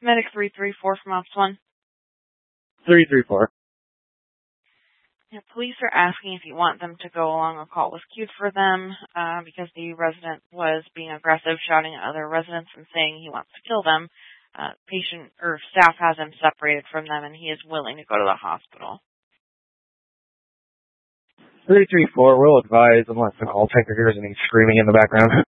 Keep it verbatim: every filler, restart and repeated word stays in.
Medic three three four from Ops one. three three four. Yeah, police are asking if you want them to go along. A call was queued for them uh, because the resident was being aggressive, shouting at other residents and saying he wants to kill them. Uh, patient or staff has him separated from them, and he is willing to go to the hospital. three three four, we'll advise unless an all tanker hears any screaming in the background.